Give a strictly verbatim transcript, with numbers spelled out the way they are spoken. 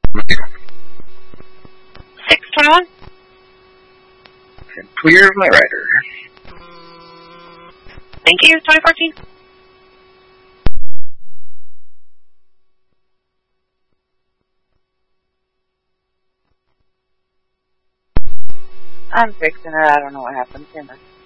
six twenty-one. Clear of my rider. Thank you, twenty fourteen. I'm fixing it. I don't know what happened. Stand by.